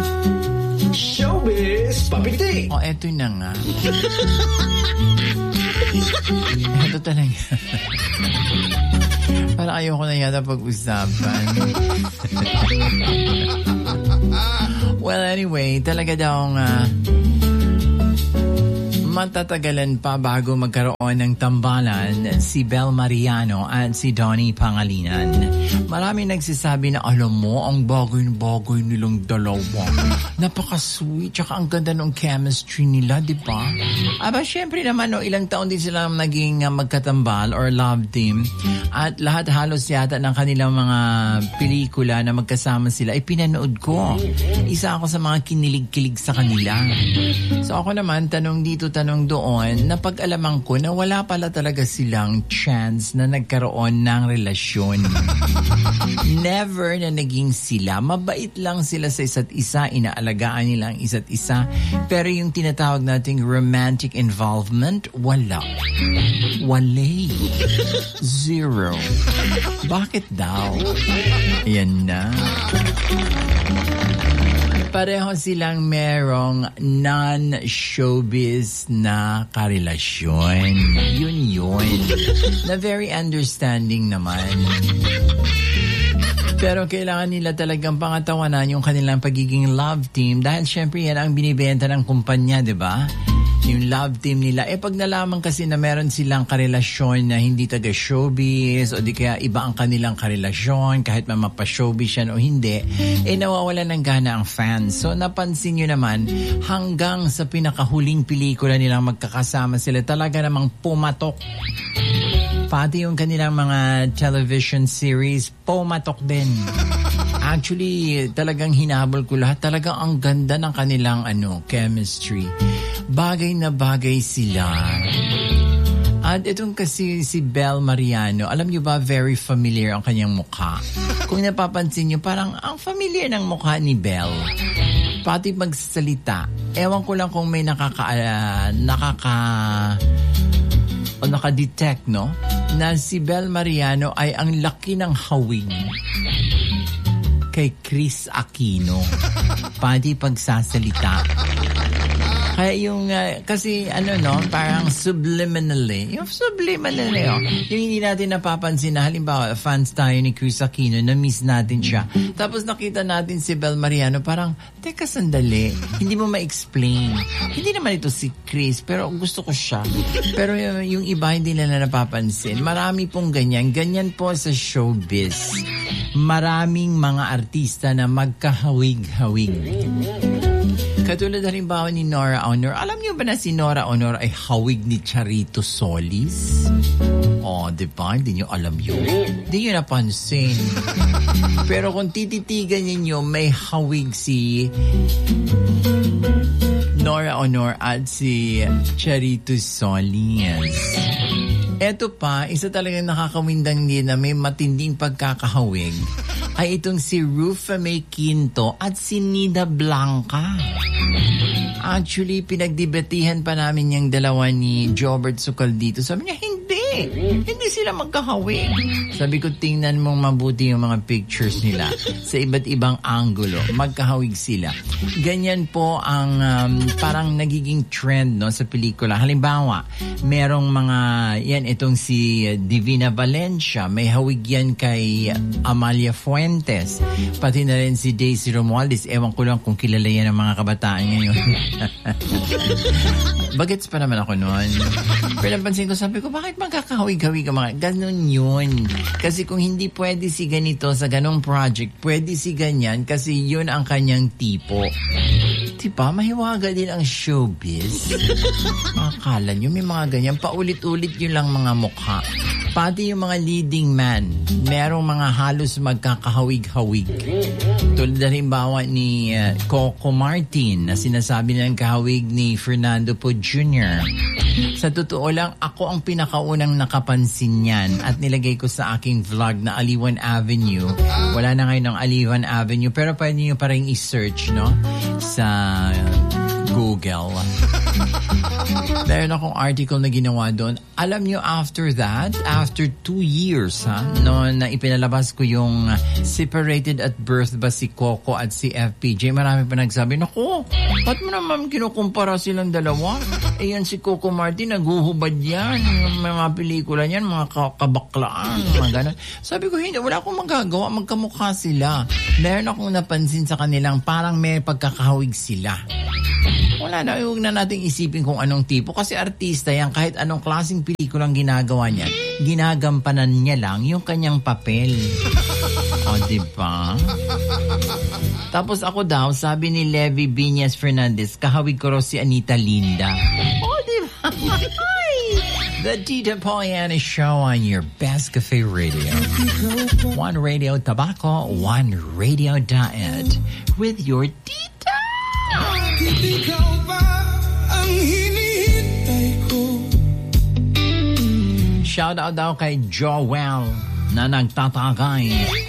Showbiz Papiti. O, eto na nga. Eto talaga. Parang ayoko na yata pag-usapan. Well, anyway, talaga daw matatagalan pa bago magkaroon ng tambalan si Bel Mariano at si Donnie Pangilinan. Marami nagsasabi na alam mo, ang bagay nilang dalawa. Napaka-sweet, tsaka ang ganda ng chemistry nila, di ba? Aba, syempre naman, ilang taon din silang naging magkatambal or love team. At lahat halos yata ng kanilang mga pelikula na magkasama sila ay pinanood ko. Isa ako sa mga kinilig-kilig sa kanila. So ako naman, tanong dito, tanong doon, napag-alaman ko na wala pala talaga silang chance na nagkaroon ng relasyon. Never na naging sila. Mabait lang sila sa isa't isa, inaalagaan nila ang isa't isa. Pero yung tinatawag nating romantic involvement, wala. Walay. Zero. Bakit daw? Ayan na. Pareho silang merong non-showbiz na karelasyon. Yun. Na very understanding naman. Pero kailangan nila talagang pangatawanan yung kanilang pagiging love team dahil syempre yan ang binibenta ng kumpanya, di ba? Yung love team nila. Pag nalaman kasi na meron silang karelasyon na hindi taga-showbiz o di kaya iba ang kanilang karelasyon kahit mapa-showbiz yan o hindi, nawawala ng gana ang fans. So napansin nyo naman, hanggang sa pinakahuling pelikula nilang magkakasama sila, talaga namang pumatok. Pati yung kanilang mga television series, pumatok din. Actually, talagang hinabol ko lahat. Talagang ang ganda ng kanilang chemistry. Bagay na bagay sila. At itong kasi si Bel Mariano, alam niyo ba, very familiar ang kanyang mukha. Kung napapansin niyo, parang ang familiar ng mukha ni Bel. Pati magsalita. Ewan ko lang kung may nakadetect, no? Na si Bel Mariano ay ang laki ng hawig kay Chris Aquino. Pati pagsasalita. Kaya yung, kasi parang subliminally. Yung subliminally, yung hindi natin napapansin na halimbawa, fans tayo ni Chris Aquino, na-miss natin siya. Tapos nakita natin si Bel Mariano, parang, teka sandali, hindi mo ma-explain. Hindi naman ito si Chris, pero gusto ko siya. Pero yung iba hindi nila napapansin. Marami pong ganyan. Ganyan po sa showbiz. Maraming mga artista na magkahawig-hawig. Katulad halimbawa ni Nora Honor. Alam niyo ba na si Nora Honor ay hawig ni Charito Solis? Diba? Hindi niyo alam yun. Hindi niyo napansin. Pero kung tititigan niyo, may hawig si Nora Honor at si Charito Solis. Eto pa, isa talagang nakakawindang din na may matinding pagkakahawig ay itong si Rufa May Quinto at si Nida Blanca. Actually, pinagdebatihan pa namin yung dalawa ni Jobert Sucal dito. Sabi niya, hindi sila magkahawig. Sabi ko, tingnan mong mabuti yung mga pictures nila sa iba't ibang angulo. Magkahawig sila. Ganyan po ang parang nagiging trend, no, sa pelikula. Halimbawa, merong mga, itong si Divina Valencia, may hawig yan kay Amalia Fuentes. Pati na rin si Daisy Romualdez. Ewan ko lang kung kilala yan ng mga kabataan ngayon. Bagets pa naman ako noon. Pero napansin ko, sabi ko, bakit magkakahawig-hawig ka mga? Ganon yun. Kasi kung hindi pwede si ganito sa ganong project, pwede si ganyan kasi yun ang kanyang tipo. Diba? Mahiwaga din ang showbiz. Akala nyo may mga ganyan. Paulit-ulit yun lang mga mukha. Pati yung mga leading man, merong mga halos magkakahawig-hawig. Tulad na halimbawa ni Coco Martin na sinasabi ng kahawig ni Fernando Po Jr. Sa totoo lang, ako ang pinakaunang nakapansin yan at nilagay ko sa aking vlog na Aliwan Avenue. Wala na ngayon ng Aliwan Avenue pero pwede nyo pa rin i-search, no? Sa Google. Meron akong article na ginawa doon. Alam nyo, after 2 years, noon na ipinalabas ko yung separated at birth ba si Coco at si FPJ, marami pa nagsabi, naku, ba't mo naman kinukumpara silang dalawa? Eh yan si Coco Martin, naguhubad yan. Yung mga pelikula niyan, mga kabaklaan, mga ganun. Sabi ko, hindi, wala akong magagawa, magkamukha sila. Meron akong napansin sa kanilang parang may pagkakahawig sila. Wala na, huwag na nating isipin kung anong tipo. Kasi artista yan, kahit anong klaseng pelikulang ginagawa niya, ginagampanan niya lang yung kanyang papel. O, diba? Tapos ako daw, sabi ni Levi Viñas Fernandez, kahawig ko raw si Anita Linda. O, diba? The Tita Pollyanna Show on your best cafe radio. One Radio Tabaco, one Radio Diet. With your Tita. Ikaw ba ang hinihintay ko? Shout out daw kay Joel na nagtatagay.